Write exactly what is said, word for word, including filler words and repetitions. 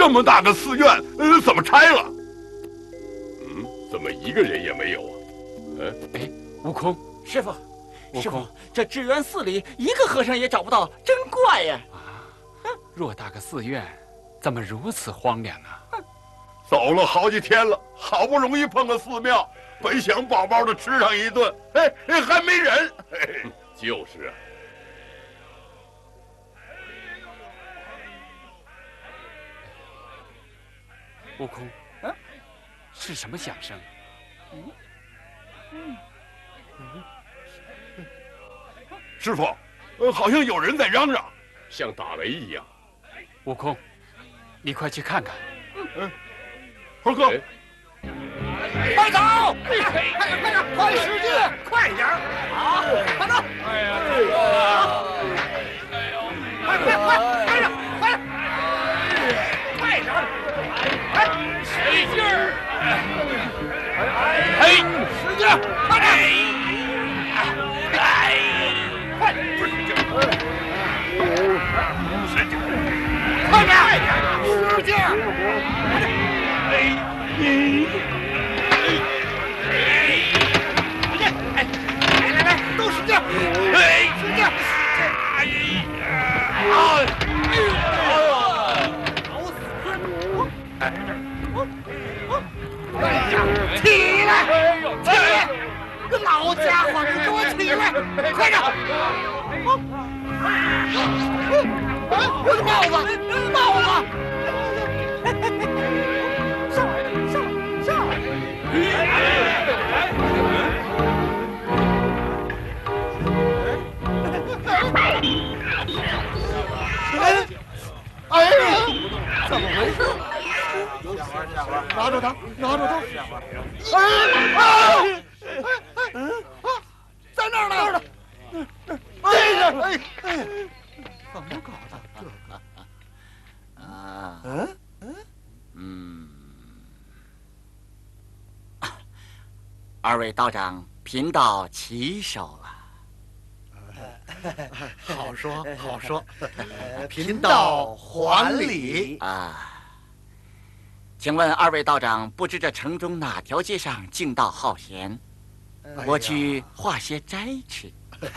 这么大个寺院，呃，怎么拆了？嗯，怎么一个人也没有啊？嗯， 哎，悟空， 师傅，师傅， 悟空， 这智源寺里一个和尚也找不到，真怪呀！ 啊，偌大个寺院，怎么如此荒凉啊？ 走了好几天了，好不容易碰个寺庙，本想饱饱的吃上一顿，哎，还没人。嘿，就是啊。 悟空， 嗯， 是什么响声？ 嗯嗯嗯，师傅，呃，好像有人在嚷嚷，像打雷一样。 悟空，你快去看看。 嗯，猴哥， 快走！快点，快点，快使劲，快点！好，快走！哎呀，这个，哎呦，快快快，快点，快点，快点！哎，使劲儿！哎，使劲，快点！哎，快，使劲，使劲，快点，快点，使劲！哎，你。来来来，都使劲！哎，使劲！哎呀！好死！哎呀！起来！起来！个老家伙，你给我起来！快点！我的帽子，帽子！上上上！哎，哎呀，怎么回事？拿住他，拿住他！哎啊！哎啊，在那儿呢！那个，哎哎，怎么搞的？这个啊，嗯嗯嗯，二位道长贫道起手了。 好说好说，贫道还礼啊！请问二位道长，不知这城中哪条街上径道好闲？我去化些斋吃。